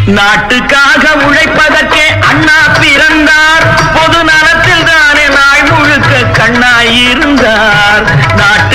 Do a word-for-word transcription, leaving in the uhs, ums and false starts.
நாட்டுக்காக உழைப்பதற்கே அண்ணா பிறந்தார் பொது நலத்தில் தானே நாள் முழுக்க கண்ணாயிருந்தார் நாட்டு